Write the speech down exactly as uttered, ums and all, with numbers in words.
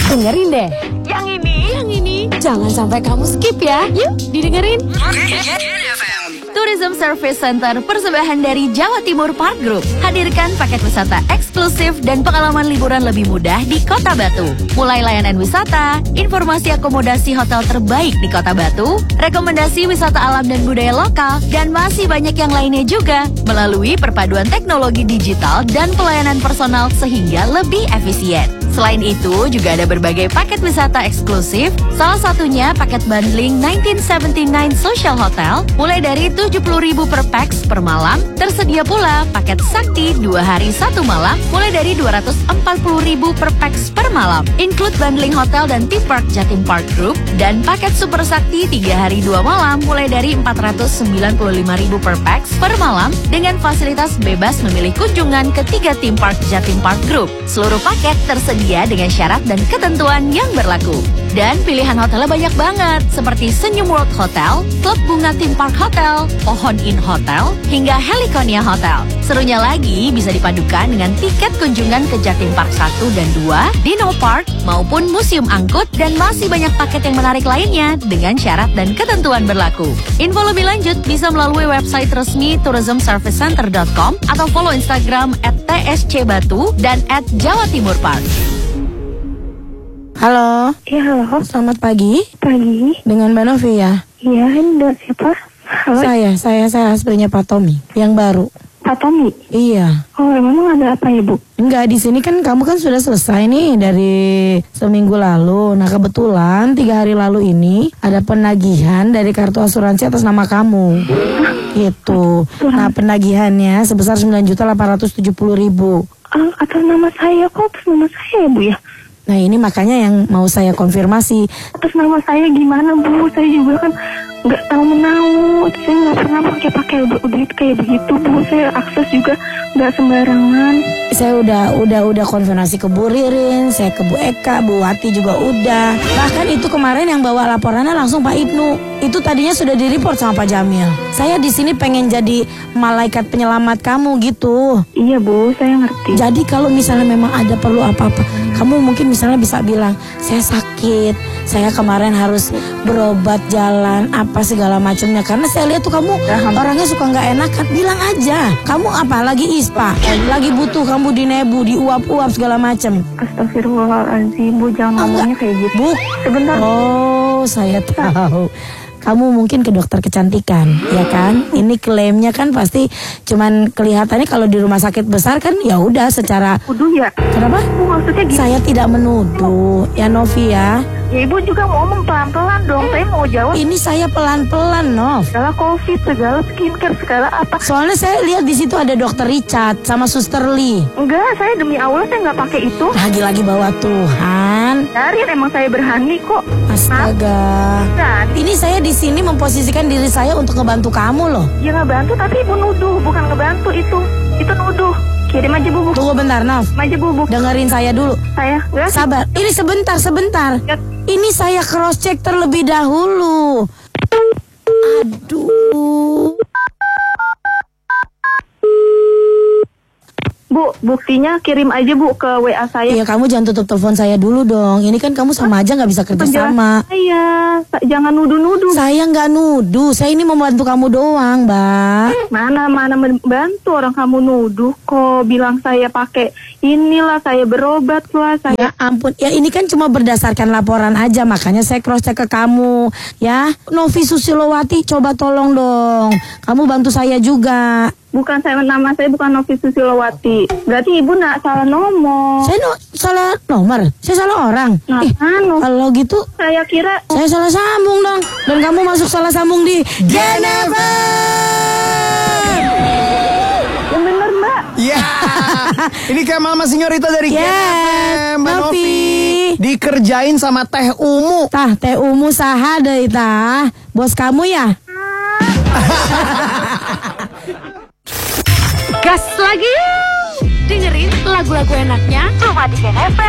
Dengerin deh. Yang ini, Yang ini, jangan sampai kamu skip ya. Yuk, didengerin. Tourism Service Center persembahan dari Jawa Timur Park Group hadirkan paket wisata eksklusif dan pengalaman liburan lebih mudah di Kota Batu. Mulai layanan wisata, informasi akomodasi hotel terbaik di Kota Batu, rekomendasi wisata alam dan budaya lokal, dan masih banyak yang lainnya juga melalui perpaduan teknologi digital dan pelayanan personal sehingga lebih efisien. Selain itu, juga ada berbagai paket wisata eksklusif, salah satunya paket bundling nineteen seventy-nine Social Hotel, mulai dari tujuh puluh ribu per pax per malam. Tersedia pula paket Sakti dua hari satu malam, mulai dari dua ratus empat puluh ribu per pax per malam. Include bundling hotel dan theme park Jatim Park Group, dan paket Super Sakti tiga hari dua malam, mulai dari empat ratus sembilan puluh lima ribu per pax per malam, dengan fasilitas bebas memilih kunjungan ke tiga theme park Jatim Park Group. Seluruh paket tersedia dengan syarat dan ketentuan yang berlaku. Dan pilihan hotelnya banyak banget, seperti Senyum World Hotel, Klub Bunga Theme Park Hotel, Pohon Inn Hotel, hingga Heliconia Hotel. Serunya lagi bisa dipadukan dengan tiket kunjungan ke Jatim Park satu dan dua, Dino Park, maupun Museum Angkut, dan masih banyak paket yang menarik lainnya dengan syarat dan ketentuan berlaku. Info lebih lanjut bisa melalui website resmi tourism service center dot com atau follow Instagram at t s c batu dan at jawa timur park. Halo. iya halo, Selamat pagi. pagi. Dengan Mbak Novi ya? Iya, ini dengan siapa? Halo, Saya, saya, saya aslinya Pak Tommy, yang baru. Pak Tommy. Iya. Oh, memang ada apa ya, Bu? Enggak, di sini kan kamu kan sudah selesai nih dari seminggu lalu. Nah, kebetulan tiga hari lalu ini ada penagihan dari kartu asuransi atas nama kamu. Gitu. Nah, penagihannya sebesar sembilan juta delapan ratus tujuh puluh ribu. Ah, atas nama saya, kok atas nama saya ya, Bu ya? Nah, ini makanya yang mau saya konfirmasi. Atas nama saya gimana, Bu? Saya juga kan nggak tahu menau. Saya nggak pernah pakai-pakai duit kayak begitu, Bu. Saya akses juga nggak sembarangan. Saya udah udah udah konfirmasi ke Bu Ririn, saya ke Bu Eka, Bu Wati juga udah. Bahkan itu kemarin yang bawa laporannya langsung Pak Ibnu. Itu tadinya sudah direport sama Pak Jamil. Saya di sini pengen jadi malaikat penyelamat kamu gitu. Iya, Bu, saya ngerti. Jadi kalau misalnya memang ada perlu apa-apa, kamu mungkin misalnya bisa bilang, saya sakit, saya kemarin harus berobat jalan, apa segala macamnya. Karena saya lihat tuh kamu orangnya suka nggak enakan, bilang aja. Kamu apa, lagi ispa, lagi butuh kamu dinebu, diuap-uap segala macam. Astagfirullahaladzim, Bu, jangan ngomongnya kayak gitu. Bu, Sebentar. oh saya tahu. Kamu mungkin ke dokter kecantikan, ya kan? Ini klaimnya kan pasti cuman kelihatannya kalau di rumah sakit besar kan ya udah secara. Kudu ya? Kenapa? Bu, maksudnya gitu. Saya tidak menuduh, ya Novi ya. Ya, Ibu juga ngomong pelan-pelan dong. Saya mau jawab. Ini saya pelan-pelan, Nov. Segala COVID, segala skincare, segala apa. Soalnya saya lihat di situ ada dokter Richard sama Suster Lee. Enggak, saya demi Allah saya nggak pakai itu. Lagi-lagi bawa Tuhan. Dari emang saya berani kok. Astaga. Dan Ini saya di sini memposisikan diri saya untuk ngebantu kamu loh. ya ngebantu, tapi Ibu nuduh, bukan ngebantu itu. Itu nuduh. Kirim aja bubuk. Tunggu bentar, Nov. Aja bubuk. Dengerin saya dulu. Saya enggak. Sabar. Ini sebentar, sebentar. Ya. Ini saya cross check terlebih dahulu. Aduh. Bu, buktinya kirim aja Bu ke W A saya. Iya, kamu jangan tutup telepon saya dulu dong. Ini kan kamu sama aja nggak bisa kerja sama. Saya, jangan nuduh-nuduh. Saya nggak nuduh. Saya ini membantu kamu doang, Mbak. Mana mana membantu orang kamu nuduh kok, bilang saya pakai inilah, saya berobat lah, saya. Ya ampun, ya ini kan cuma berdasarkan laporan aja, makanya saya cross check ke kamu. Ya, Novi Susilowati, coba tolong dong. Kamu bantu saya juga. Bukan saya, nama saya bukan Novi Susilowati. Berarti Ibu nak salah nomor. Saya no, salah nomor, saya salah orang. Nah, Ih, anu. kalau gitu Saya kira saya salah sambung dong. Dan kamu masuk salah sambung di Genever. yang bener Mbak. Ya, ini Kemal Mas Senyorita dari Yes, Gen F M, Mbak Novi. Novi. Dikerjain sama Teh Umu. Tah, Teh Umu saha deui tah? Bos kamu ya? Gas lagi. Dengerin lagu-lagu enaknya cuma di Gen F M.